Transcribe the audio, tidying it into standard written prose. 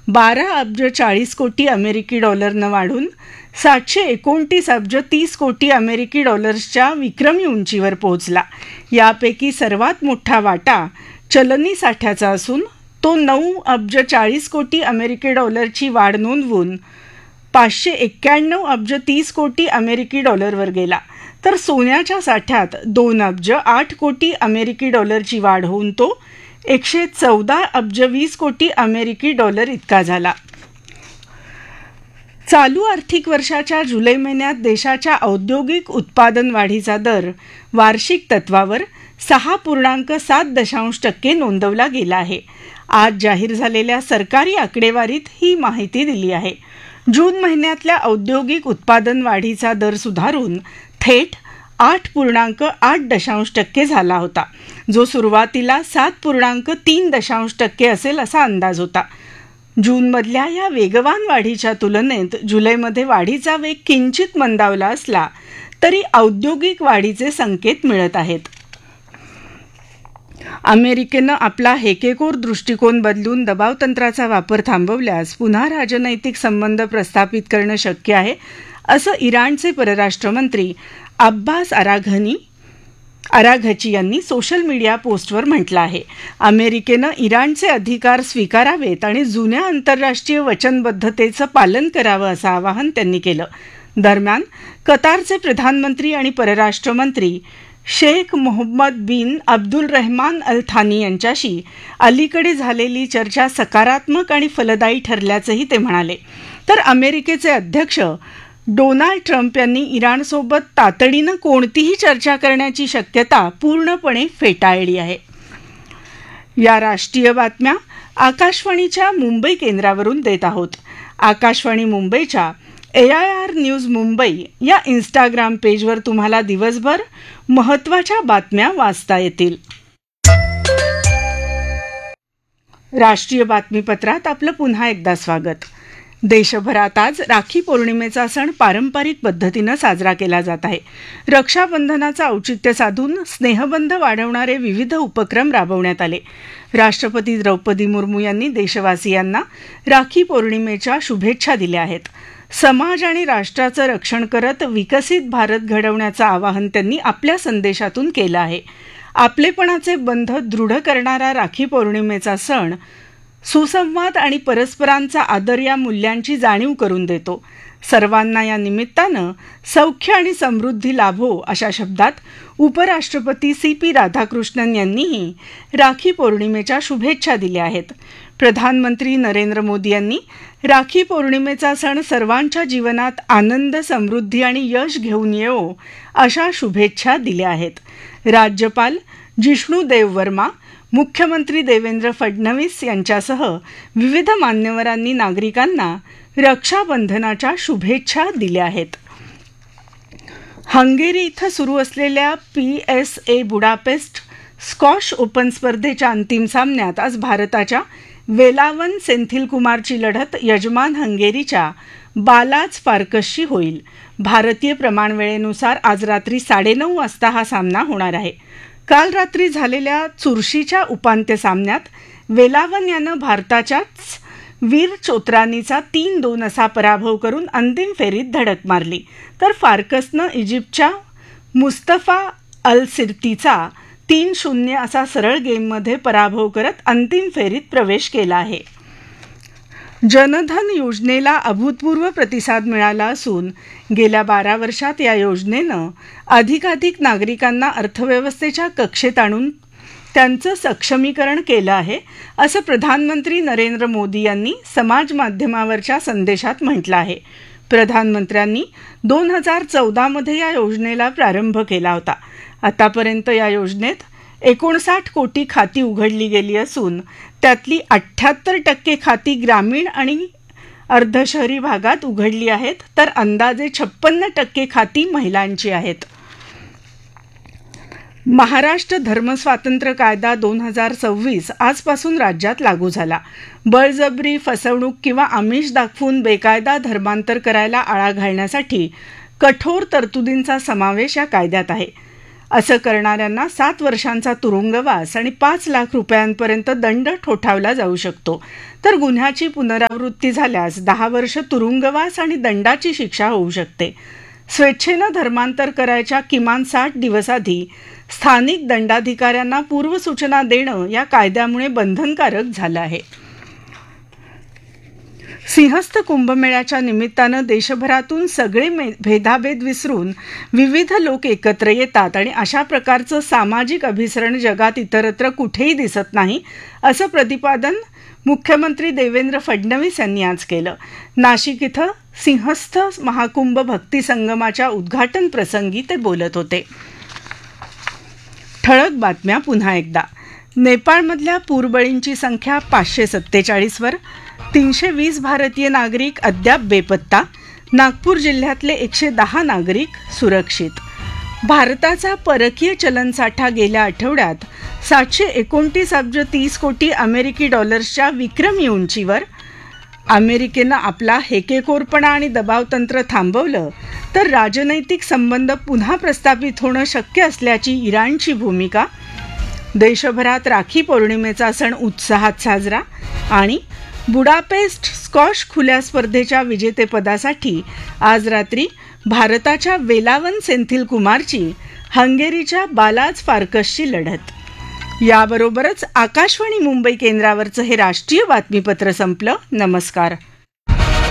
12 अब्ज 40 कोटी अमेरिकी डॉलरनं वाढून 729 अब्ज 30 कोटी अमेरिकी डॉलर्सच्या विक्रमी उंचीवर पोहोचला. यापैकी सर्वात मोठा वाटा चलनी साठ्याचा असून तो 9 अब्ज 40 कोटी अमेरिकी डॉलरची वाढ नोंदवून 591 अब्ज 30 कोटी अमेरिकी डॉलरवर गेला. तर सोन्याच्या साठ्यात 2 अब्ज 8 कोटी अमेरिकी डॉलरची वाढ होऊन तो 114 अब्ज 20 कोटी अमेरिकी डॉलर इतका झाला. चालू आर्थिक वर्षाच्या जुलै महिन्यात देशाच्या औद्योगिक उत्पादन वाढीचा दर वार्षिक तत्वावर 6.7% नोंदवला गेला आहे. आज जाहीर झालेल्या सरकारी आकडेवारीत ही माहिती दिली आहे. जून महिन्यातल्या औद्योगिक उत्पादन वाढीचा दर सुधारून थेट 8.8% झाला होता, जो सुरुवातीला 7.3% असेल असा अंदाज होता. जूनमधल्या या वेगवान वाढीच्या तुलनेत जुलैमध्ये वाढीचा वेग किंचित मंदावला असला तरी औद्योगिक वाढीचे संकेत मिळत आहेत. अमेरिकेनं आपला हेकेखोर दृष्टिकोन बदलून दबावतंत्राचा वापर थांबवल्यास पुन्हा राजनैतिक संबंध प्रस्थापित करणं शक्य आहे, असं इराणचे परराष्ट्रमंत्री अब्बास अराघची यांनी सोशल मीडिया पोस्टवर म्हटलं आहे. अमेरिकेनं इराणचे अधिकार स्वीकारावेत आणि जुन्या आंतरराष्ट्रीय वचनबद्धतेचं पालन करावं असं आवाहन त्यांनी केलं. दरम्यान कतारचे प्रधानमंत्री आणि परराष्ट्रमंत्री शेख मोहम्मद बिन अब्दुलरहमान अल थानी यांच्याशी अलीकडे झालेली चर्चा सकारात्मक आणि फलदायी ठरल्याचंही ते म्हणाले. तर अमेरिकेचे अध्यक्ष डोनाल्ड ट्रम्प यांनी इराणसोबत तातडीनं कोणतीही चर्चा करण्याची शक्यता पूर्णपणे फेटाळली आहे. या राष्ट्रीय बातम्या आकाशवाणीच्या मुंबई केंद्रावरून देत आहोत. आकाशवाणी मुंबईच्या AIR न्यूज मुंबई या इंस्टाग्राम पेजवर तुम्हाला दिवसभर महत्त्वाच्या बातम्या वाचता येतील. राष्ट्रीय बातमीपत्रात आपलं पुन्हा एकदा स्वागत. देशभरात आज राखी पौर्णिमेचा सण पारंपरिक पद्धतीनं साजरा केला जात आहे. रक्षाबंधनाचं औचित्य साधून स्नेहबंध वाढवणारे विविध उपक्रम राबवण्यात आले. राष्ट्रपती द्रौपदी मुर्मू यांनी देशवासियांना राखी पौर्णिमेच्या शुभेच्छा दिल्या आहेत. समाज आणि राष्ट्राचं रक्षण करत विकसित भारत घडवण्याचं आवाहन त्यांनी आपल्या संदेशातून केलं आहे. आपलेपणाचे बंध दृढ करणारा राखी पौर्णिमेचा सण सुसंवाद आणि परस्परांचा आदर या मूल्यांची जाणीव करून देतो. सर्वांना या निमित्तानं सौख्य आणि समृद्धी लाभो अशा शब्दात उपराष्ट्रपती CP राधाकृष्णन यांनीही राखी पौर्णिमेच्या शुभेच्छा दिल्या आहेत. प्रधानमंत्री नरेंद्र मोदी यांनी राखी पौर्णिमेचा सण सर्वांच्या जीवनात आनंद, समृद्धी आणि यश घेऊन येवो अशा शुभेच्छा दिल्या आहेत. राज्यपाल जिष्णू देववर्मा, मुख्यमंत्री देवेंद्र फडणवीस यांच्यासह विविध मान्यवरांनी नागरिकांना रक्षाबंधनाच्या शुभेच्छा दिल्या आहेत. हंगेरी इथं सुरू असलेल्या PSA बुडापेस्ट स्क्वॉश ओपन स्पर्धेच्या अंतिम सामन्यात आज भारताच्या वेलावन सेंथिलकुमारची लढत यजमान हंगेरीच्या बालाज फार्कसशी होईल. भारतीय प्रमाणवेळेनुसार आज रात्री 9:30 वाजता हा सामना होणार आहे. काल रात्री झालेल्या चुरशीच्या उपांत्य सामन्यात वेलावन यानं भारताच्याच वीर चोत्रानीचा 3-2 असा पराभव करून अंतिम फेरीत धडक मारली. तर फार्कसनं इजिप्तच्या मुस्तफा अल सिर्तीचा 3-0 असा सरळ गेममध्ये पराभव करत अंतिम फेरीत प्रवेश केला आहे. जनधन योजनेला अभूतपूर्व प्रतिसाद मिळाला असून गेल्या 12 वर्षात या योजनेनं अधिकाधिक नागरिकांना अर्थव्यवस्थेच्या कक्षेत आणून त्यांचं सक्षमीकरण केलं आहे, असं प्रधानमंत्री नरेंद्र मोदी यांनी समाज माध्यमावरच्या संदेशात म्हटलं आहे. प्रधानमंत्र्यांनी 2014 या योजनेला प्रारंभ केला होता. आतापर्यंत या योजनेत 59 कोटी खाती उघडली गेली असून त्यातली 78% खाती ग्रामीण आणि अर्धशहरी भागात उघडली आहेत, तर अंदाजे 56% खाती महिलांची आहेत. महाराष्ट्र धर्मस्वातंत्र्य कायदा 2026 आजपासून राज्यात लागू झाला. बळजबरी, फसवणूक किंवा आमिष दाखवून बेकायदा धर्मांतर करायला आळा घालण्यासाठी कठोर तरतुदींचा समावेश या कायद्यात आहे. असं करणाऱ्यांना 7 वर्षांचा तुरुंगवास आणि 5 लाख रुपयांपर्यंत दंड ठोठावला जाऊ शकतो, तर गुन्ह्याची पुनरावृत्ती झाल्यास 10 वर्ष तुरुंगवास आणि दंडाची शिक्षा होऊ शकते. स्वेच्छेनं धर्मांतर करायच्या किमान 60 दिवस आधी स्थानिक दंडाधिकाऱ्यांना पूर्वसूचना देणं या कायद्यामुळे बंधनकारक झालं आहे. सिंहस्थ कुंभमेळ्याच्या निमित्तानं देशभरातून सगळे भेदाभेद विसरून विविध लोक एकत्र येतात आणि अशा प्रकारचं सामाजिक अभिसरण जगात इतरत्र कुठेही दिसत नाही, असं प्रतिपादन मुख्यमंत्री देवेंद्र फडणवीस यांनी आज केलं. नाशिक इथं सिंहस्थ महाकुंभ भक्ती संगमाच्या उद्घाटन प्रसंगी ते बोलत होते. ठळक बातम्या पुन्हा एकदा. नेपाळमधल्या पूरबळींची संख्या 547 वर. 320 भारतीय नागरिक अद्याप बेपत्ता. नागपूर जिल्ह्यातले 110 नागरिक सुरक्षित. भारताचा परकीय चलनसाठा गेल्या आठवड्यात 729 अब्ज 30 कोटी अमेरिकी डॉलर्सच्या विक्रमी उंचीवर. अमेरिकेनं आपला हेकेखोरपणा आणि दबावतंत्र थांबवलं तर राजनैतिक संबंध पुन्हा प्रस्थापित होणं शक्य असल्याची इराणची भूमिका. देशभरात राखी पौर्णिमेचा सण उत्साहात साजरा. आणि बुडापेस्ट स्क्वॉश खुल्या स्पर्धेच्या विजेतेपदासाठी आज रात्री भारताच्या वेलावन सेंथिलकुमारची हंगेरीच्या बालाज फार्कसची लढत. याबरोबरच आकाशवाणी मुंबई केंद्रावरचं हे राष्ट्रीय बातमीपत्र संपलं. नमस्कार.